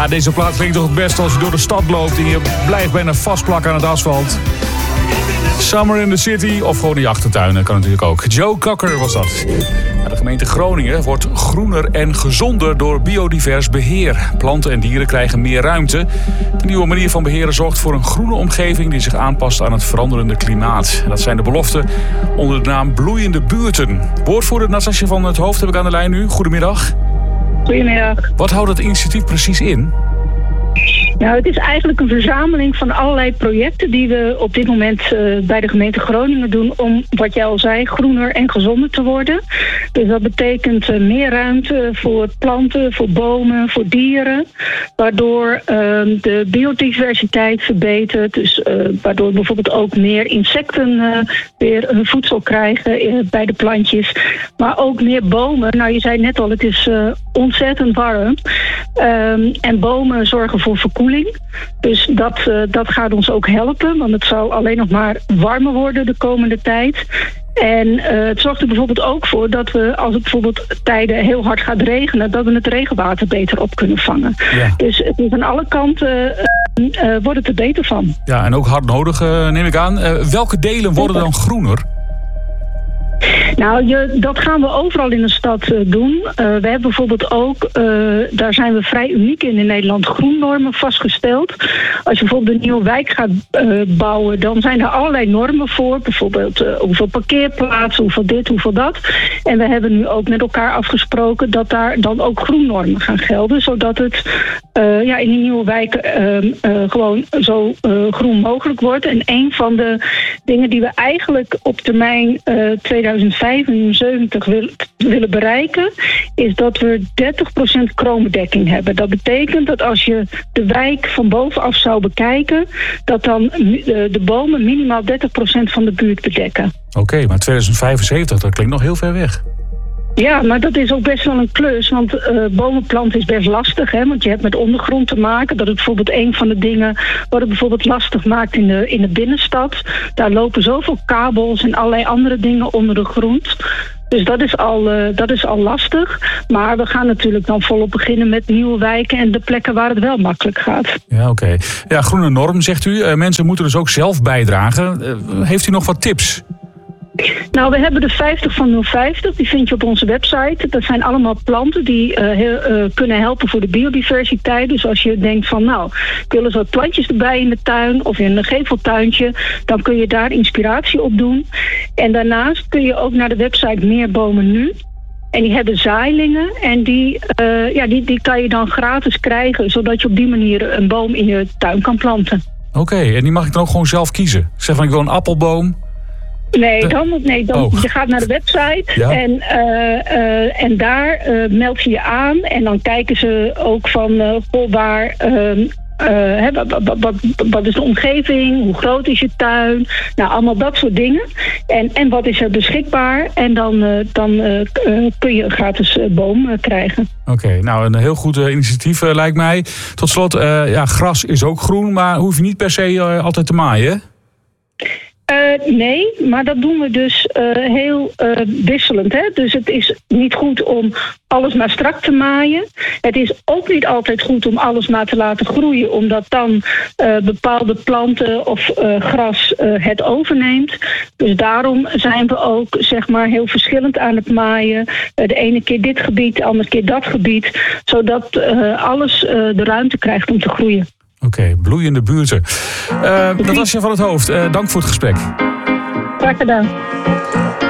Ja, deze plaat klinkt toch het best als je door de stad loopt en je blijft bijna vastplakken aan het asfalt. Summer in the City of gewoon in je achtertuin, kan natuurlijk ook. Joe Cocker was dat. De gemeente Groningen wordt groener en gezonder door biodivers beheer. Planten en dieren krijgen meer ruimte. De nieuwe manier van beheren zorgt voor een groene omgeving die zich aanpast aan het veranderende klimaat. Dat zijn de beloften onder de naam Bloeiende Buurten. Woordvoerder Natasja van het Hoofd heb ik aan de lijn nu. Goedemiddag. Goedemiddag. Wat houdt het initiatief precies in? Nou, het is eigenlijk een verzameling van allerlei projecten die we op dit moment bij de gemeente Groningen doen om, wat jij al zei, groener en gezonder te worden. Dus dat betekent meer ruimte voor planten, voor bomen, voor dieren, waardoor de biodiversiteit verbetert. Dus waardoor bijvoorbeeld ook meer insecten weer hun voedsel krijgen bij de plantjes. Maar ook meer bomen. Nou, je zei net al, het is ontzettend warm. En bomen zorgen voor verkoeling. Dus dat gaat ons ook helpen, want het zal alleen nog maar warmer worden de komende tijd. En het zorgt er bijvoorbeeld ook voor dat we, als het bijvoorbeeld tijden heel hard gaat regenen, dat we het regenwater beter op kunnen vangen. Ja. Dus het is aan alle kanten wordt het er beter van. Ja, en ook hard nodig, neem ik aan. Welke delen worden dan groener? Nou, dat gaan we overal in de stad doen. We hebben bijvoorbeeld ook, daar zijn we vrij uniek in Nederland, groennormen vastgesteld. Als je bijvoorbeeld een nieuwe wijk gaat bouwen, dan zijn er allerlei normen voor. Bijvoorbeeld hoeveel parkeerplaatsen, hoeveel dit, hoeveel dat. En we hebben nu ook met elkaar afgesproken dat daar dan ook groennormen gaan gelden. Zodat het in die nieuwe wijken gewoon zo groen mogelijk wordt. En een van de dingen die we eigenlijk op termijn 2075 willen bereiken, is dat we 30% kroombedekking hebben. Dat betekent dat als je de wijk van bovenaf zou bekijken, dat dan de bomen minimaal 30% van de buurt bedekken. Oké, maar 2075, dat klinkt nog heel ver weg. Ja, maar dat is ook best wel een klus, want bomen planten is best lastig, hè? Want je hebt met ondergrond te maken. Dat is bijvoorbeeld een van de dingen wat het bijvoorbeeld lastig maakt in de binnenstad. Daar lopen zoveel kabels en allerlei andere dingen onder de grond. Dus dat is al lastig. Maar we gaan natuurlijk dan volop beginnen met nieuwe wijken en de plekken waar het wel makkelijk gaat. Ja, oké. Ja, groene norm, zegt u. Mensen moeten dus ook zelf bijdragen. Heeft u nog wat tips? Nou, we hebben de 50 van 050, die vind je op onze website. Dat zijn allemaal planten die kunnen helpen voor de biodiversiteit. Dus als je denkt van, nou, ik wil eens wat plantjes erbij in de tuin of in een geveltuintje, dan kun je daar inspiratie op doen. En daarnaast kun je ook naar de website Meer Bomen Nu. En die hebben zaailingen en die kan je dan gratis krijgen, zodat je op die manier een boom in je tuin kan planten. Oké, en die mag ik dan ook gewoon zelf kiezen? Zeg van, ik wil een appelboom. Je gaat naar de website en daar meld je je aan. En dan kijken ze ook van waar, wat is de omgeving, hoe groot is je tuin. Nou, allemaal dat soort dingen. En wat is er beschikbaar. En dan kun je een gratis boom krijgen. Oké, nou een heel goed initiatief lijkt mij. Tot slot, gras is ook groen, maar hoef je niet per se altijd te maaien, hè? Nee, maar dat doen we dus heel wisselend. Hè? Dus het is niet goed om alles maar strak te maaien. Het is ook niet altijd goed om alles maar te laten groeien, omdat dan bepaalde planten of gras het overneemt. Dus daarom zijn we ook heel verschillend aan het maaien. De ene keer dit gebied, de andere keer dat gebied. Zodat alles de ruimte krijgt om te groeien. Oké, bloeiende buurten. Natasja van het Hoofd, dank voor het gesprek. Graag gedaan.